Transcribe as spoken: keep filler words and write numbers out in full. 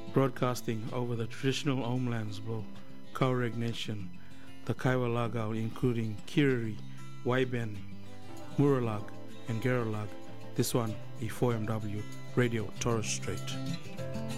broadcasting over the traditional homelands of Tuareg Nation, the Kaiwa Lagao, including Kiriri, Waiben, Muralag, and Geralag. This one, E four M W, Radio Torres Strait.